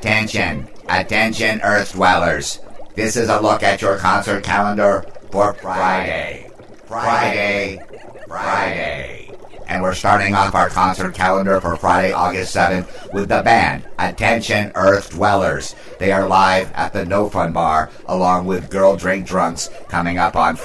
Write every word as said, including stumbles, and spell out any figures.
Attention, attention Earth dwellers. This is a look at your concert calendar for Friday. Friday, Friday. And we're starting off our concert calendar for Friday, August seventh with the band Attention Earth Dwellers. They are live at the No Fun Bar along with Girl Drink Drunks coming up on